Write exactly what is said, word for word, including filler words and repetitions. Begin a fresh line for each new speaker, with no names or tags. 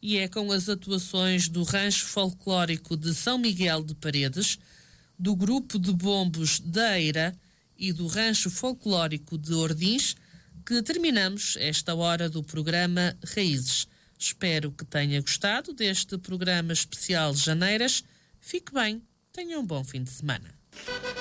e é com as atuações do Rancho Folclórico de São Miguel de Paredes, do Grupo de Bombos da Eira e do Rancho Folclórico de Ordins que terminamos esta hora do programa Raízes. Espero que tenha gostado deste programa especial de Janeiras. Fique bem, tenha um bom fim de semana.